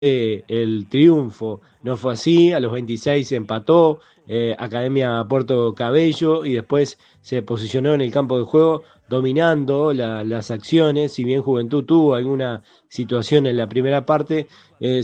el triunfo. No fue así, a los 26 empató Academia Puerto Cabello y después se posicionó en el campo de juego dominando las acciones. Si bien Juventud tuvo alguna situación en la primera parte,